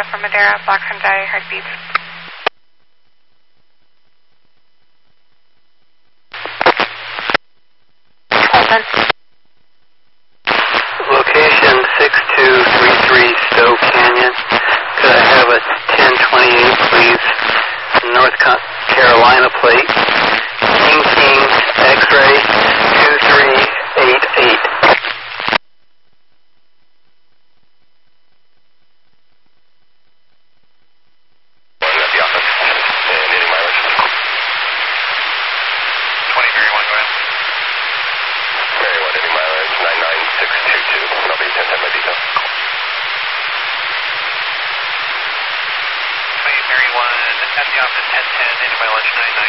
from Madera, Black Hyundai, heartbeats. Location 6233 Stowe Canyon. Could I have a 1028, please? North Carolina plate. King X-ray 2388. At the office, 1010, into mileage 99.